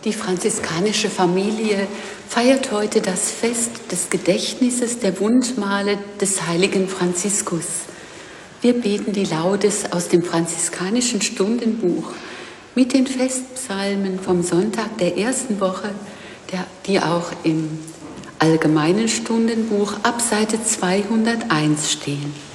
Die franziskanische Familie feiert heute das Fest des Gedächtnisses der Wundmale des heiligen Franziskus. Wir beten die Laudes aus dem franziskanischen Stundenbuch mit den Festpsalmen vom Sonntag der ersten Woche, die auch im allgemeinen Stundenbuch ab Seite 201 stehen.